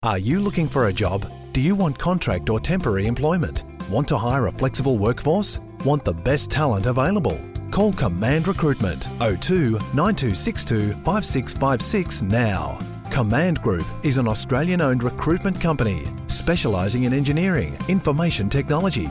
Are you looking for a job? Do you want contract or temporary employment? Want to hire a flexible workforce? Want the best talent available? Call Command Recruitment 02 9262 5656 now. Command Group is an Australian-owned recruitment company specialising in engineering, information technology,